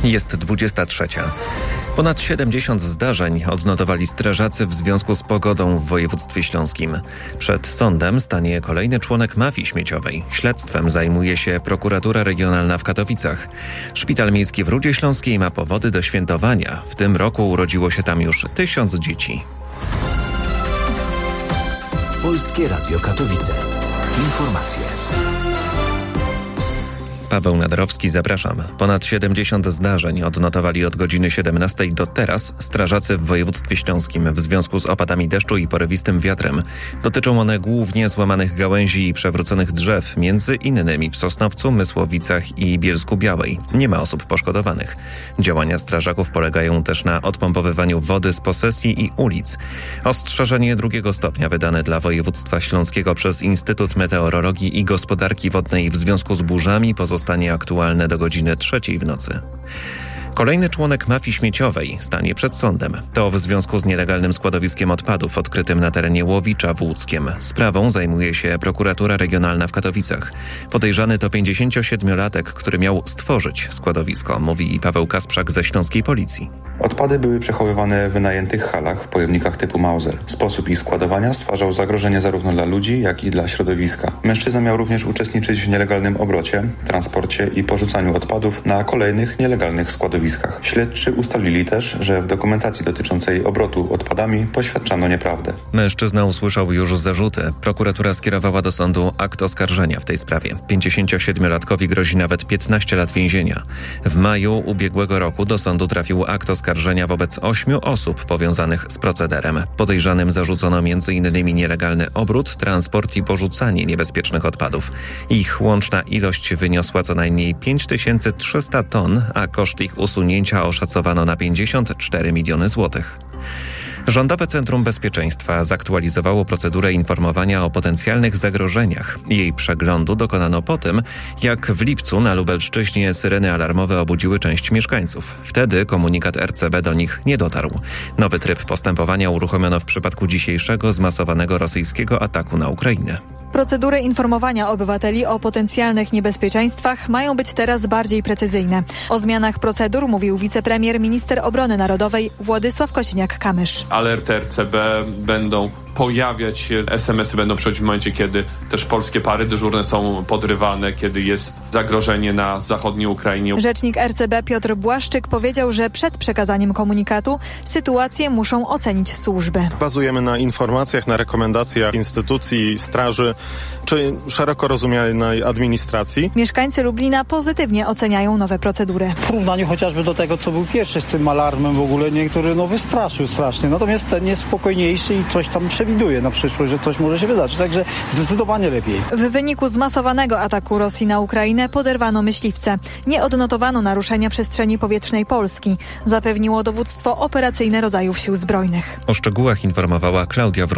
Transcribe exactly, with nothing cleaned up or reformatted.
Jest dwudziesta trzecia. Ponad siedemdziesiąt zdarzeń odnotowali strażacy w związku z pogodą w województwie śląskim. Przed sądem stanie kolejny członek mafii śmieciowej. Śledztwem zajmuje się prokuratura regionalna w Katowicach. Szpital miejski w Rudzie Śląskiej ma powody do świętowania. W tym roku urodziło się tam już tysiąc dzieci. Polskie Radio Katowice. Informacje. Paweł Nadarowski, zapraszam. Ponad siedemdziesiąt zdarzeń odnotowali od godziny siedemnastej do teraz strażacy w województwie śląskim w związku z opadami deszczu i porywistym wiatrem. Dotyczą one głównie złamanych gałęzi i przewróconych drzew, między innymi w Sosnowcu, Mysłowicach i Bielsku-Białej. Nie ma osób poszkodowanych. Działania strażaków polegają też na odpompowywaniu wody z posesji i ulic. Ostrzeżenie drugiego stopnia wydane dla województwa śląskiego przez Instytut Meteorologii i Gospodarki Wodnej w związku z burzami pozostanie aktualne do godziny trzeciej w nocy. Kolejny członek mafii śmieciowej stanie przed sądem. To w związku z nielegalnym składowiskiem odpadów odkrytym na terenie Łowicza w Łódzkiem. Sprawą zajmuje się prokuratura regionalna w Katowicach. Podejrzany to pięćdziesięciosiedmiolatek, który miał stworzyć składowisko, mówi Paweł Kasprzak ze śląskiej policji. Odpady były przechowywane w wynajętych halach w pojemnikach typu Mauser. Sposób ich składowania stwarzał zagrożenie zarówno dla ludzi, jak i dla środowiska. Mężczyzna miał również uczestniczyć w nielegalnym obrocie, transporcie i porzucaniu odpadów na kolejnych nielegalnych składowiskach. Śledczy ustalili też, że w dokumentacji dotyczącej obrotu odpadami poświadczano nieprawdę. Mężczyzna usłyszał już zarzuty. Prokuratura skierowała do sądu akt oskarżenia w tej sprawie. pięćdziesięciosiedmiolatkowi grozi nawet piętnaście lat więzienia. W maju ubiegłego roku do sądu trafił akt oskarżenia wobec ośmiu osób powiązanych z procederem. Podejrzanym zarzucono między innymi nielegalny obrót, transport i porzucanie niebezpiecznych odpadów. Ich łączna ilość wyniosła co najmniej pięć tysięcy trzysta ton, a koszt ich usunięcia oszacowano na pięćdziesiąt cztery miliony złotych. Rządowe Centrum Bezpieczeństwa zaktualizowało procedurę informowania o potencjalnych zagrożeniach. Jej przeglądu dokonano po tym, jak w lipcu na Lubelszczyźnie syreny alarmowe obudziły część mieszkańców. Wtedy komunikat R C B do nich nie dotarł. Nowy tryb postępowania uruchomiono w przypadku dzisiejszego zmasowanego rosyjskiego ataku na Ukrainę. Procedury informowania obywateli o potencjalnych niebezpieczeństwach mają być teraz bardziej precyzyjne. O zmianach procedur mówił wicepremier, minister obrony narodowej Władysław Kosiniak-Kamysz. Alerty R C B będą pojawiać się, es em esy będą przychodzić w momencie, kiedy też polskie pary dyżurne są podrywane, kiedy jest zagrożenie na zachodniej Ukrainie. Rzecznik R C B Piotr Błaszczyk powiedział, że przed przekazaniem komunikatu sytuację muszą ocenić służby. Bazujemy na informacjach, na rekomendacjach instytucji, straży czy szeroko rozumianej administracji. Mieszkańcy Lublina pozytywnie oceniają nowe procedury. W porównaniu chociażby do tego, co był pierwszy z tym alarmem w ogóle, niektóry no wystraszył strasznie. Natomiast ten jest spokojniejszy i coś tam przewiduje na przyszłość, że coś może się wydarzyć. Także zdecydowanie lepiej. W wyniku zmasowanego ataku Rosji na Ukrainę poderwano myśliwce. Nie odnotowano naruszenia przestrzeni powietrznej Polski, zapewniło dowództwo operacyjne rodzajów sił zbrojnych. O szczegółach informowała Klaudia Wró-